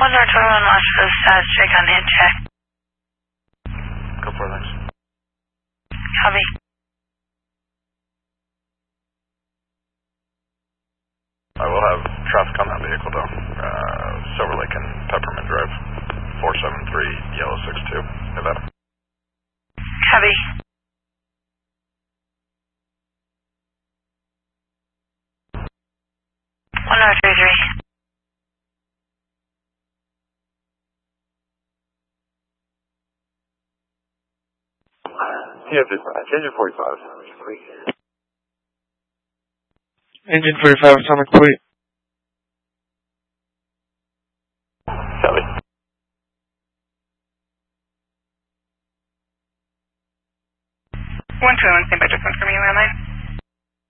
One North 21 watch for the status check on the check. Go for it, thanks. Copy. I will have traffic on that vehicle though. Silver Lake and Peppermint Drive. 473 Yellow 62, Nevada. Copy. One North 33. Yeah, engine 45. Engine 45, it's on the complete. Copy. 121, stand by, just confirming you, airline.